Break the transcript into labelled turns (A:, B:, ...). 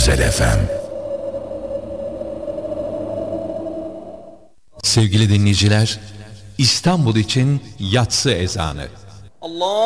A: Özel FM. Sevgili dinleyiciler, İstanbul için yatsı ezanı.
B: Allah